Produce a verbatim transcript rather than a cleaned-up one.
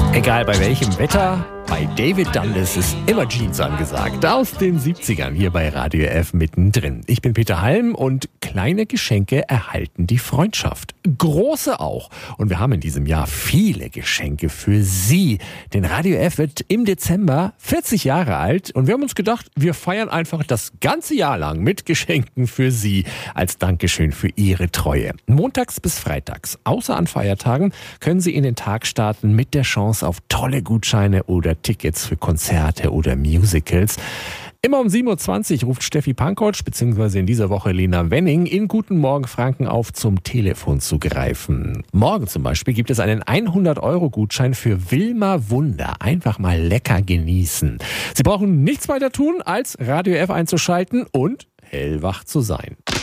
Egal bei welchem Wetter, bei David Dundas ist immer Jeans angesagt. Aus den siebzigern hier bei Radio F mittendrin. Ich bin Peter Halm und kleine Geschenke erhalten die Freundschaft. Große auch. Und wir haben in diesem Jahr viele Geschenke für Sie. Denn Radio F wird im Dezember vierzig Jahre alt und wir haben uns gedacht, wir feiern einfach das ganze Jahr lang mit Geschenken für Sie als Dankeschön für Ihre Treue. Montags bis freitags, außer an Feiertagen, können Sie in den Tag starten mit der Chance auf tolle Gutscheine oder Tickets für Konzerte oder Musicals. Immer um sieben Uhr zwanzig ruft Steffi Pankotsch bzw. in dieser Woche Lena Wenning in Guten Morgen Franken auf, zum Telefon zu greifen. Morgen zum Beispiel gibt es einen hundert-Euro-Gutschein für Wilma Wunder. Einfach mal lecker genießen. Sie brauchen nichts weiter tun, als Radio F einzuschalten und hellwach zu sein.